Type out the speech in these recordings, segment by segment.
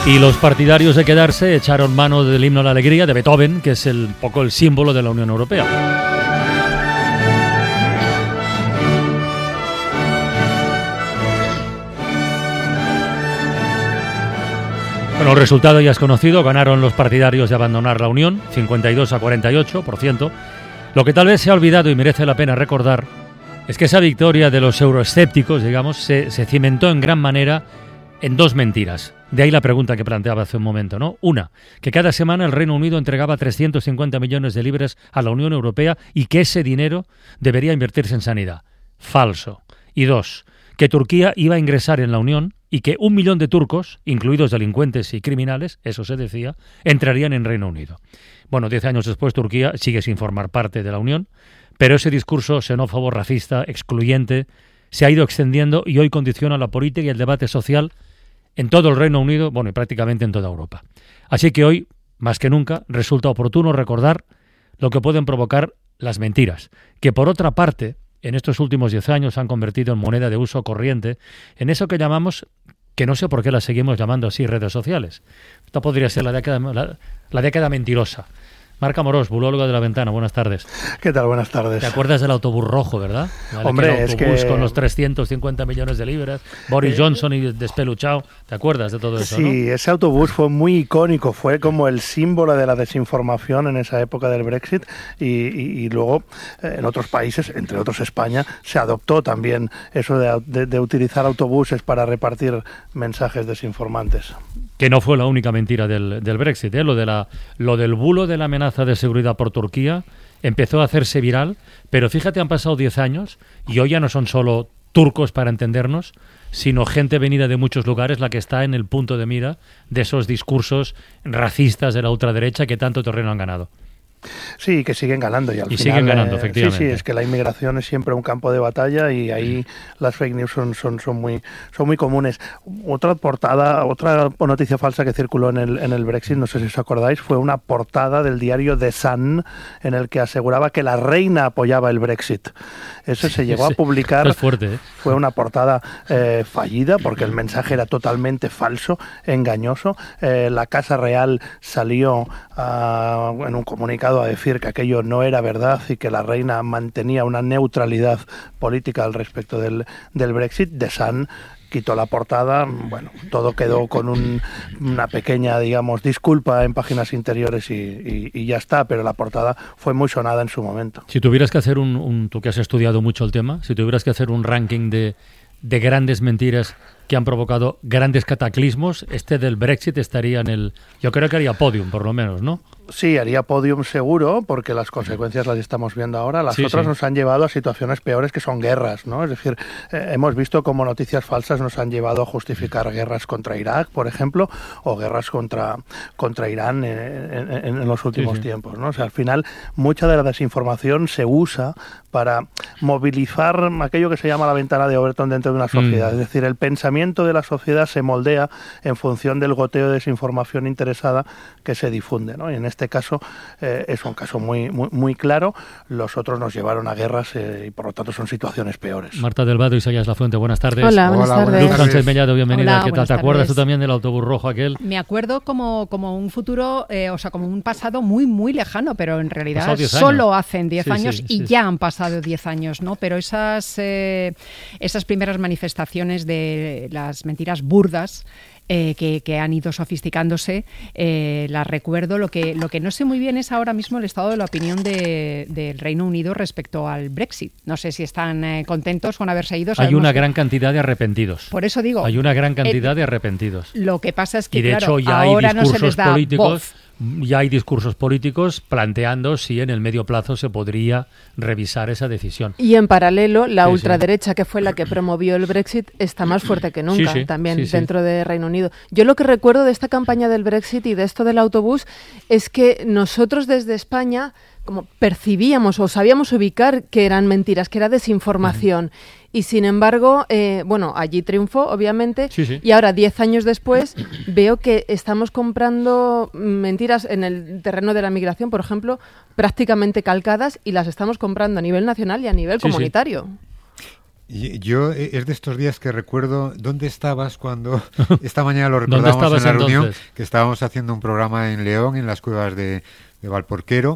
Y los partidarios de quedarse echaron mano del himno a la alegría de Beethoven, que es un poco el símbolo de la Unión Europea. Bueno, el resultado ya es conocido. Ganaron los partidarios de abandonar la Unión, 52-48%. Lo que tal vez se ha olvidado y merece la pena recordar es que esa victoria de los euroescépticos, digamos, se cimentó en gran manera en dos mentiras. De ahí la pregunta que planteaba hace un momento, ¿no? Una, que cada semana el Reino Unido entregaba 350 millones de libras a la Unión Europea y que ese dinero debería invertirse en sanidad. Falso. Y dos, que Turquía iba a ingresar en la Unión y que 1 millón de turcos, incluidos delincuentes y criminales, eso se decía, entrarían en Reino Unido. Bueno, 10 años después Turquía sigue sin formar parte de la Unión, pero ese discurso xenófobo, racista, excluyente, se ha ido extendiendo y hoy condiciona la política y el debate social en todo el Reino Unido, bueno, y prácticamente en toda Europa. Así que hoy, más que nunca, resulta oportuno recordar lo que pueden provocar las mentiras, que por otra parte, en estos últimos 10 años han convertido en moneda de uso corriente en eso que llamamos, que no sé por qué la seguimos llamando así, redes sociales. Esta podría ser la década mentirosa. Marc Amorós, bulólogo de La Ventana, buenas tardes. ¿Qué tal? Buenas tardes. ¿Te acuerdas del autobús rojo, verdad? Hombre, el autobús con los 350 millones de libras, Boris Johnson y despeluchado. ¿Te acuerdas de todo eso, sí, no? Ese autobús fue muy icónico, fue como el símbolo de la desinformación en esa época del Brexit y luego en otros países, entre otros España, se adoptó también eso de utilizar autobuses para repartir mensajes desinformantes. Que no fue la única mentira del Brexit, ¿eh? Lo del bulo de la amenaza de seguridad por Turquía empezó a hacerse viral, pero fíjate, han pasado 10 años y hoy ya no son solo turcos, para entendernos, sino gente venida de muchos lugares la que está en el punto de mira de esos discursos racistas de la ultraderecha que tanto terreno han ganado. Sí, que siguen ganando y al final siguen ganando, efectivamente. Sí, es que la inmigración es siempre un campo de batalla y ahí las fake news son muy comunes. Otra noticia falsa que circuló en el Brexit, no sé si os acordáis, fue una portada del diario The Sun en el que aseguraba que la reina apoyaba el Brexit. Eso se llegó a publicar. Es fuerte, ¿eh? Fue una portada fallida porque el mensaje era totalmente falso, engañoso. La Casa Real salió en un comunicado a decir que aquello no era verdad y que la reina mantenía una neutralidad política al respecto del Brexit. The Sun quitó la portada, bueno, todo quedó con una pequeña, digamos, disculpa en páginas interiores y ya está, pero la portada fue muy sonada en su momento. Si tuvieras que hacer tú que has estudiado mucho el tema, si tuvieras que hacer un ranking de grandes mentiras que han provocado grandes cataclismos, este del Brexit estaría yo creo que haría podium, por lo menos, ¿no? Sí, haría podium seguro, porque las consecuencias las estamos viendo ahora. Las otras nos han llevado a situaciones peores, que son guerras, ¿no? Es decir, hemos visto cómo noticias falsas nos han llevado a justificar guerras contra Irak, por ejemplo, o guerras contra Irán en los últimos tiempos, ¿no? O sea, al final, mucha de la desinformación se usa para movilizar aquello que se llama la ventana de Overton dentro de una sociedad. Es decir, el pensamiento de la sociedad se moldea en función del goteo de desinformación interesada que se difunde, ¿no? Y en este caso es un caso muy claro. Los otros nos llevaron a guerras y por lo tanto son situaciones peores. Marta del Vado, Isaías Lafuente, buenas tardes. Hola, buenas tardes. Luz Sánchez Mellado, bienvenida. Hola, ¿Qué tal? ¿Te acuerdas tú también del autobús rojo aquel? Me acuerdo como un futuro, como un pasado muy lejano, pero en realidad solo hacen 10 años y ya han pasado 10 años, ¿no? Pero esas primeras manifestaciones de las mentiras burdas que han ido sofisticándose, las recuerdo. Lo que no sé muy bien es ahora mismo el estado de la opinión del Reino Unido respecto al Brexit. No sé si están contentos con haberse ido. Hay una gran cantidad de arrepentidos. Por eso digo. Hay una gran cantidad de arrepentidos. Lo que pasa es que, y de hecho, ya ahora hay no se les da voz. Ya hay discursos políticos planteando si en el medio plazo se podría revisar esa decisión. Y en paralelo, la ultraderecha, que fue la que promovió el Brexit, está más fuerte que nunca también dentro de Reino Unido. Yo lo que recuerdo de esta campaña del Brexit y de esto del autobús es que nosotros desde España como percibíamos o sabíamos ubicar que eran mentiras, que era desinformación. Y sin embargo, allí triunfó, obviamente, y ahora 10 años después veo que estamos comprando mentiras en el terreno de la migración, por ejemplo, prácticamente calcadas, y las estamos comprando a nivel nacional y a nivel comunitario. Yo es de estos días que recuerdo dónde estabas cuando esta mañana lo recordábamos en la reunión, que estábamos haciendo un programa en León, en las cuevas de Valporquero,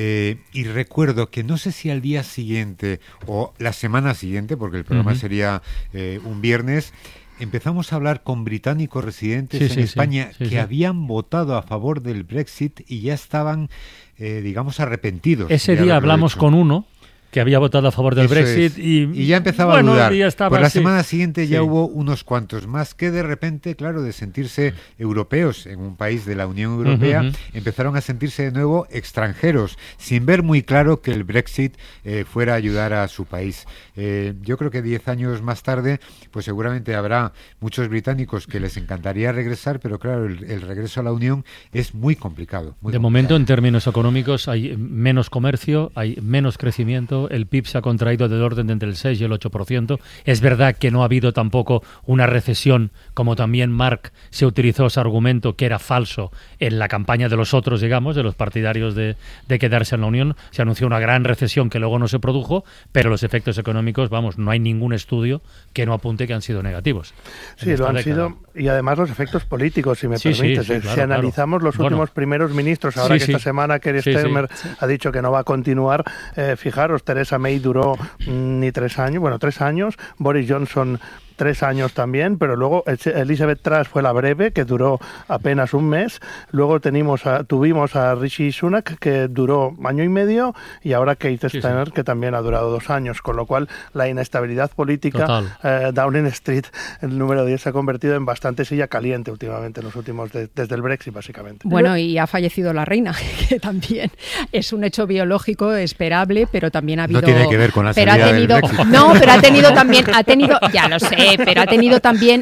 y recuerdo que no sé si al día siguiente o la semana siguiente, porque el programa sería un viernes, empezamos a hablar con británicos residentes en España que habían votado a favor del Brexit y ya estaban, digamos, arrepentidos. Ese día hablamos con uno que había votado a favor del Brexit y ya empezaba a dudar. Pues la semana siguiente ya hubo unos cuantos más que de repente, claro, de sentirse europeos en un país de la Unión Europea, empezaron a sentirse de nuevo extranjeros, sin ver muy claro que el Brexit fuera a ayudar a su país. Yo creo que 10 años más tarde, pues seguramente habrá muchos británicos que les encantaría regresar, pero claro, el regreso a la Unión es muy complicado. De momento, en términos económicos, hay menos comercio, hay menos crecimiento. El PIB se ha contraído del orden de entre el 6 y el 8%. Es verdad que no ha habido tampoco una recesión, como también Mark se utilizó ese argumento que era falso en la campaña de los otros, digamos, de los partidarios de quedarse en la Unión. Se anunció una gran recesión que luego no se produjo, pero los efectos económicos, vamos, no hay ningún estudio que no apunte que han sido negativos. Sí, lo han sido, y además los efectos políticos, si me permites. Claro, si analizamos los últimos primeros ministros, ahora que esta semana Keir Starmer ha dicho que no va a continuar, fijaros, Theresa May duró ni 3 años, 3 años, Boris Johnson 3 años también, pero luego Elizabeth Truss fue la breve, que duró apenas un mes. Luego tuvimos a Rishi Sunak, que duró 1 año y medio, y ahora Keir Starmer, que también ha durado 2 años, con lo cual la inestabilidad política, Downing Street, el número 10, se ha convertido en bastante silla caliente últimamente, en los últimos, desde el Brexit, básicamente. Bueno, y ha fallecido la reina, que también es un hecho biológico esperable, pero también ha habido... No tiene que ver con la salida del Brexit. No, pero ha tenido, ya lo sé, pero ha tenido también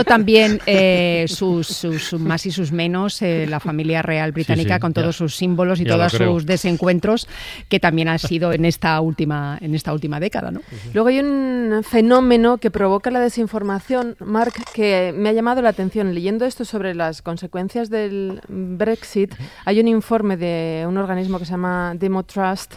sus más y sus menos, la familia real británica, con todos sus símbolos y todos sus desencuentros, que también ha sido en esta última década, ¿no? Luego hay un fenómeno que provoca la desinformación, Marc, que me ha llamado la atención. Leyendo esto sobre las consecuencias del Brexit, hay un informe de un organismo que se llama Demotrust,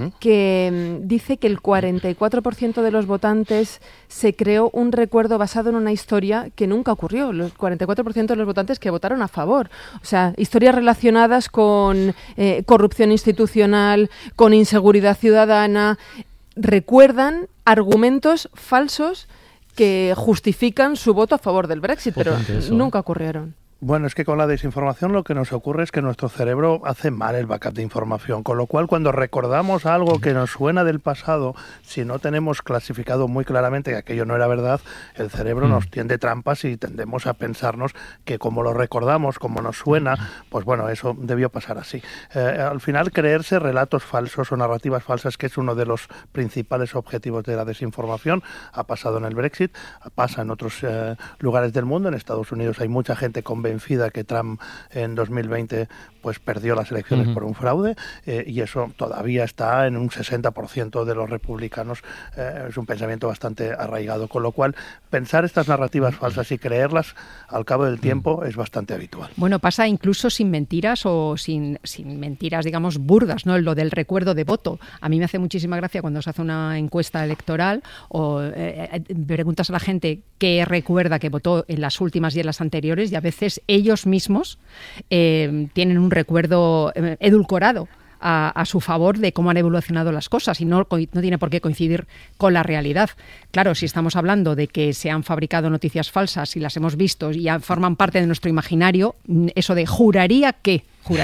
que dice que el 44% de los votantes se creó un recuerdo basado en una historia que nunca ocurrió. Los 44% de los votantes que votaron a favor. O sea, historias relacionadas con corrupción institucional, con inseguridad ciudadana, recuerdan argumentos falsos que justifican su voto a favor del Brexit, pero nunca ocurrieron. Bueno, es que con la desinformación lo que nos ocurre es que nuestro cerebro hace mal el backup de información, con lo cual cuando recordamos algo que nos suena del pasado, si no tenemos clasificado muy claramente que aquello no era verdad, el cerebro nos tiende trampas y tendemos a pensarnos que como lo recordamos, como nos suena, pues bueno, eso debió pasar así. Al final, creerse relatos falsos o narrativas falsas, que es uno de los principales objetivos de la desinformación, ha pasado en el Brexit, pasa en otros lugares del mundo. En Estados Unidos hay mucha gente convencida que Trump en 2020 pues perdió las elecciones por un fraude, y eso todavía está en un 60% de los republicanos. Es un pensamiento bastante arraigado, con lo cual pensar estas narrativas falsas y creerlas al cabo del tiempo es bastante habitual. Bueno, pasa incluso sin mentiras o sin mentiras, digamos, burdas, ¿no? Lo del recuerdo de voto. A mí me hace muchísima gracia cuando se hace una encuesta electoral o preguntas a la gente qué recuerda que votó en las últimas y en las anteriores, y a veces ellos mismos tienen un recuerdo edulcorado a su favor de cómo han evolucionado las cosas, y no tiene por qué coincidir con la realidad. Claro, si estamos hablando de que se han fabricado noticias falsas y las hemos visto y ya forman parte de nuestro imaginario, eso de juraría que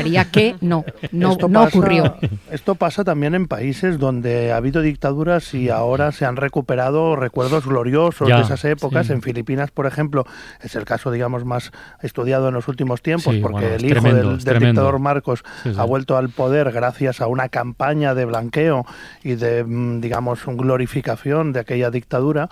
no ocurrió. Esto pasa también en países donde ha habido dictaduras y ahora se han recuperado recuerdos gloriosos de esas épocas. En Filipinas, por ejemplo, es el caso, digamos, más estudiado en los últimos tiempos, porque el hijo del dictador Marcos ha vuelto al poder gracias a una campaña de blanqueo y de, digamos, glorificación de aquella dictadura.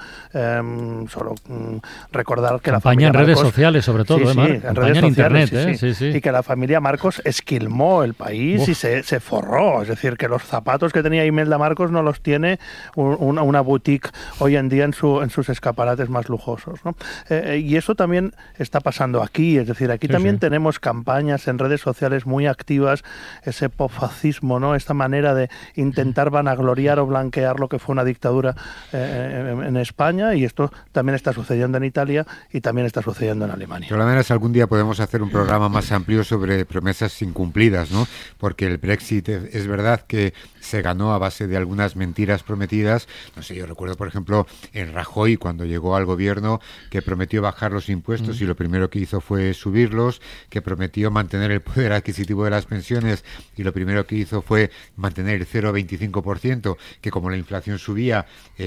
Solo recordar que la familia en Marcos, redes sociales, sobre todo, en redes sociales, y que la familia Marcos esquilmó el país y se forró. Es decir, que los zapatos que tenía Imelda Marcos no los tiene una boutique hoy en día en sus escaparates más lujosos, ¿no? Y eso también está pasando aquí. Es decir, aquí también tenemos campañas en redes sociales muy activas, ese popfascismo, ¿no? Esta manera de intentar vanagloriar o blanquear lo que fue una dictadura en España, y esto también está sucediendo en Italia y también está sucediendo en Alemania. De todas maneras, algún día podemos hacer un programa más amplio sobre promesas incumplidas, ¿no? Porque el Brexit es verdad que se ganó a base de algunas mentiras prometidas. No sé, yo recuerdo, por ejemplo, en Rajoy, cuando llegó al gobierno, que prometió bajar los impuestos y lo primero que hizo fue subirlos, que prometió mantener el poder adquisitivo de las pensiones y lo primero que hizo fue mantener el 0,25%, que como la inflación subía,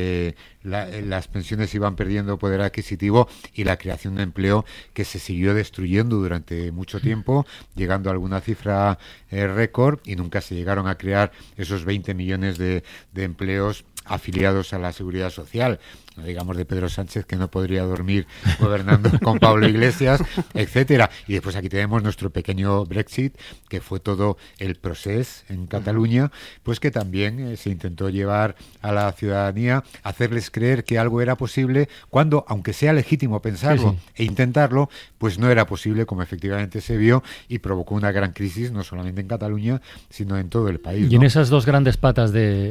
las pensiones iban perdiendo poder adquisitivo, y la creación de empleo que se siguió destruyendo durante mucho tiempo, llegando a alguna cifra récord, y nunca se llegaron a crear esos 20 millones de empleos afiliados a la Seguridad Social. No digamos de Pedro Sánchez, que no podría dormir gobernando con Pablo Iglesias, etcétera. Y después aquí tenemos nuestro pequeño Brexit, que fue todo el procés en Cataluña, pues que también se intentó llevar a la ciudadanía, hacerles creer que algo era posible, cuando, aunque sea legítimo pensarlo e intentarlo, pues no era posible, como efectivamente se vio, y provocó una gran crisis, no solamente en Cataluña, sino en todo el país, Y en esas dos grandes patas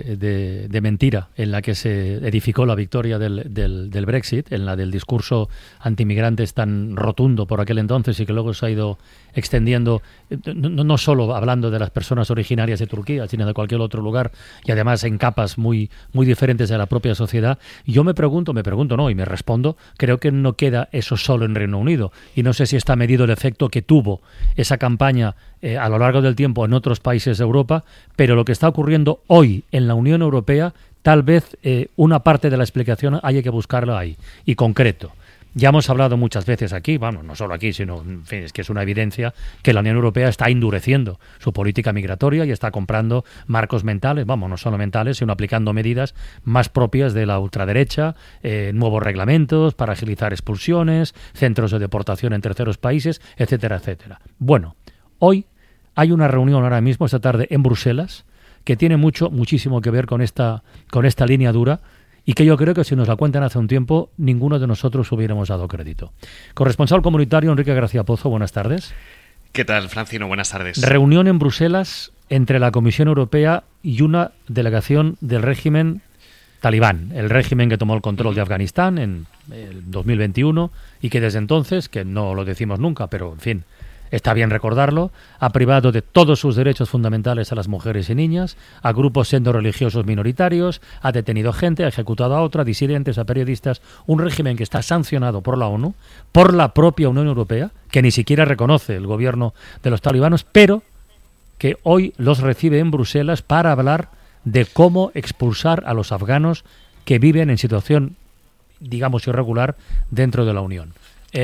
de mentira en la que se edificó la victoria del Brexit, en la del discurso antimigrantes tan rotundo por aquel entonces y que luego se ha ido extendiendo, no solo hablando de las personas originarias de Turquía, sino de cualquier otro lugar, y además en capas muy, muy diferentes de la propia sociedad. Yo me pregunto y me respondo, creo que no queda eso solo en Reino Unido, y no sé si está medido el efecto que tuvo esa campaña a lo largo del tiempo en otros países de Europa, pero lo que está ocurriendo hoy en la Unión Europea, tal vez una parte de la explicación haya que buscarla ahí, y concreto. Ya hemos hablado muchas veces aquí, bueno, no solo aquí, sino, en fin, es que es una evidencia que la Unión Europea está endureciendo su política migratoria y está comprando marcos mentales, no solo mentales, sino aplicando medidas más propias de la ultraderecha, nuevos reglamentos para agilizar expulsiones, centros de deportación en terceros países, etcétera, etcétera. Bueno, hoy hay una reunión ahora mismo, esta tarde, en Bruselas, que tiene muchísimo que ver con esta línea dura, y que yo creo que si nos la cuentan hace un tiempo, ninguno de nosotros hubiéramos dado crédito. Corresponsal comunitario Enrique García Pozo, buenas tardes. ¿Qué tal, Francino? Buenas tardes. Reunión en Bruselas entre la Comisión Europea y una delegación del régimen talibán, el régimen que tomó el control de Afganistán en el 2021 y que desde entonces, que no lo decimos nunca, pero en fin, está bien recordarlo, ha privado de todos sus derechos fundamentales a las mujeres y niñas, a grupos religiosos minoritarios, ha detenido gente, ha ejecutado a otra, disidentes, a periodistas, un régimen que está sancionado por la ONU, por la propia Unión Europea, que ni siquiera reconoce el gobierno de los talibanos, pero que hoy los recibe en Bruselas para hablar de cómo expulsar a los afganos que viven en situación, digamos, irregular dentro de la Unión.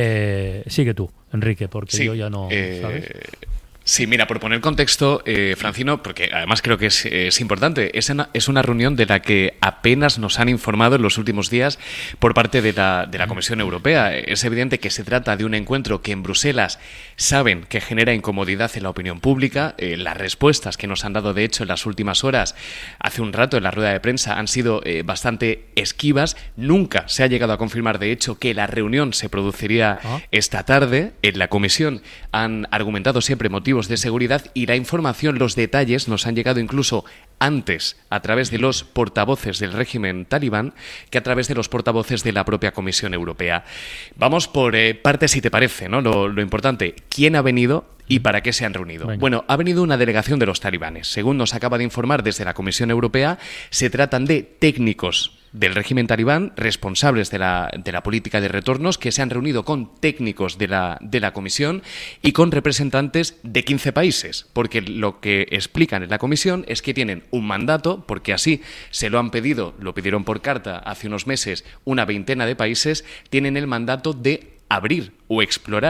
Sigue tú, Enrique, porque sí, yo ya no... ¿sabes? Sí, mira, por poner contexto, Francino, porque además creo que es importante, es una reunión de la que apenas nos han informado en los últimos días por parte de la Comisión Europea. Es evidente que se trata de un encuentro que en Bruselas saben que genera incomodidad en la opinión pública. Las respuestas que nos han dado, de hecho, en las últimas horas, hace un rato en la rueda de prensa, han sido bastante esquivas. Nunca se ha llegado a confirmar, de hecho, que la reunión se produciría esta tarde. En la Comisión han argumentado siempre motivos de seguridad, y la información, los detalles nos han llegado incluso antes a través de los portavoces del régimen talibán que a través de los portavoces de la propia Comisión Europea. Vamos por partes, si te parece, ¿no? Lo importante, ¿quién ha venido y para qué se han reunido? Bueno, ha venido una delegación de los talibanes. Según nos acaba de informar desde la Comisión Europea, se tratan de técnicos del régimen talibán, responsables de la política de retornos, que se han reunido con técnicos de la Comisión y con representantes de 15 países, porque lo que explican en la Comisión es que tienen un mandato, porque así se lo han pedido, lo pidieron por carta hace unos meses una veintena de países, tienen el mandato de abrir o explorar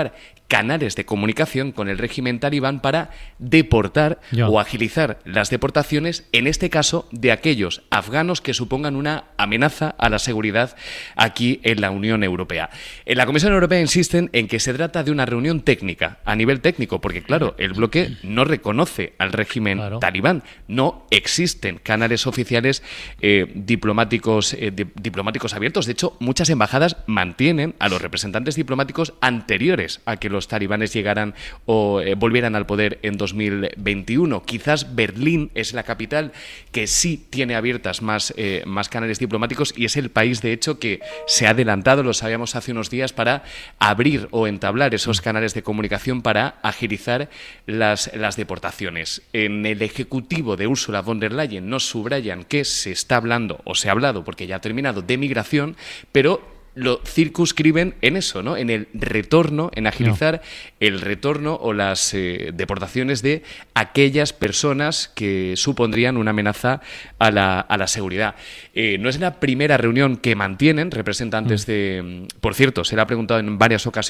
canales de comunicación con el régimen talibán para deportar o agilizar las deportaciones, en este caso de aquellos afganos que supongan una amenaza a la seguridad aquí en la Unión Europea. En la Comisión Europea insisten en que se trata de una reunión técnica, a nivel técnico, porque claro, el bloque no reconoce al régimen talibán, no existen canales oficiales diplomáticos abiertos. De hecho, muchas embajadas mantienen a los representantes diplomáticos anteriores a que los talibanes llegaran o volvieran al poder en 2021. Quizás Berlín es la capital que sí tiene abiertas más canales diplomáticos y es el país, de hecho, que se ha adelantado, lo sabíamos hace unos días, para abrir o entablar esos canales de comunicación para agilizar las deportaciones. En el Ejecutivo de Ursula von der Leyen nos subrayan que se está hablando, o se ha hablado, porque ya ha terminado, de migración, pero lo circunscriben en eso, ¿no? En el retorno, en agilizar el retorno o las deportaciones de aquellas personas que supondrían una amenaza a la seguridad. No es la primera reunión que mantienen representantes de... Por cierto, se le ha preguntado en varias ocasiones